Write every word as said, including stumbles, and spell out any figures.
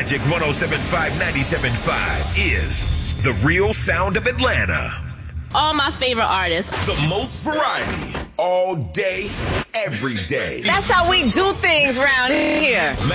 Magic one oh seven point five, ninety-seven point five is the real sound of Atlanta. All my favorite artists. The most variety, all day, every day. That's how we do things around here.